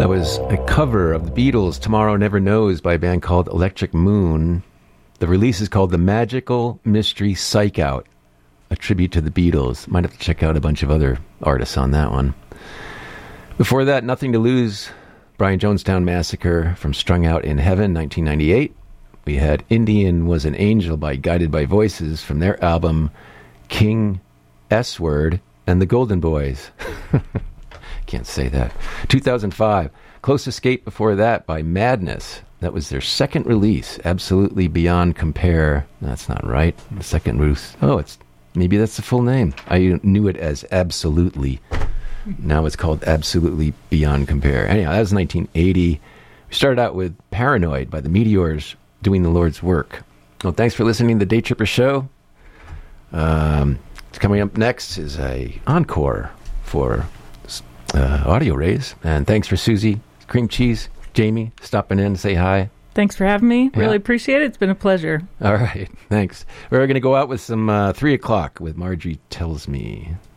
That was a cover of the Beatles' Tomorrow Never Knows by a band called Electric Moon. The release is called The Magical Mystery Psych Out, a tribute to the Beatles. Might have to check out a bunch of other artists on that one. Before that, Nothing to Lose, Brian Jonestown Massacre from Strung Out in Heaven, 1998. We had Indian Was an Angel by Guided by Voices from their album King S-Word and the Golden Boys. Can't say that. 2005, Close Escape before that by Madness. That was their second release, Absolutely Beyond Compare. That's not right. The second release. Oh, maybe that's the full name. I knew it as Absolutely. Now it's called Absolutely Beyond Compare. Anyhow, that was 1980. We started out with Paranoid by the Meteors, Doing the Lord's Work. Well, thanks for listening to the Day Tripper Show. Coming up next is a encore for Audio Rays. And thanks for Susie, Cream Cheese, Jamie, stopping in to say hi. Thanks for having me. Really appreciate it. It's been a pleasure. All right. Thanks. We're going to go out with some 3 o'clock with Marjorie Tells Me.